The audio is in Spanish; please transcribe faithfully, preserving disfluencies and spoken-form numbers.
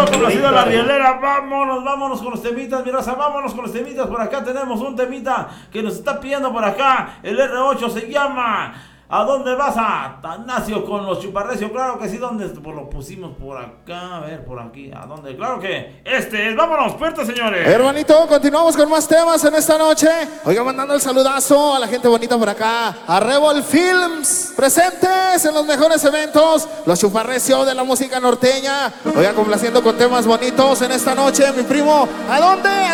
complacido la rielera. Vámonos, vámonos con los temitas, mi raza, vámonos con los temitas. Por acá tenemos un temita que nos está pidiendo por acá. El R ocho se llama ¿A dónde vas a Tanacio con los chuparrecios? Claro que sí, ¿dónde? Pues lo pusimos por acá, a ver, por aquí, ¿a dónde? Claro que este es, vámonos, fuerte, señores. Hermanito, continuamos con más temas en esta noche. Oiga, mandando el saludazo a la gente bonita por acá, a Revol Films, presentes en los mejores eventos, los chuparrecios de la música norteña. Oiga, complaciendo con temas bonitos en esta noche, mi primo. ¿A dónde?